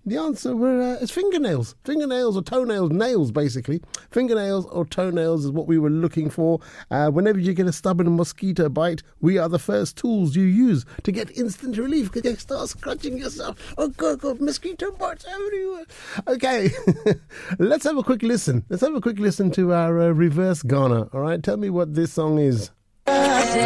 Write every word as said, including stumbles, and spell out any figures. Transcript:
The answer were uh, is fingernails. Fingernails or toenails. Nails, basically. Fingernails or toenails is what we were looking for. Uh, whenever you get a stubborn mosquito bite, we are the first tools you use to get instant relief because you start scratching yourself. Oh, God, God, mosquito bites everywhere. Okay, let's have a quick listen. Let's have a quick listen to our uh, reverse Ghana. All right, tell me what this song is.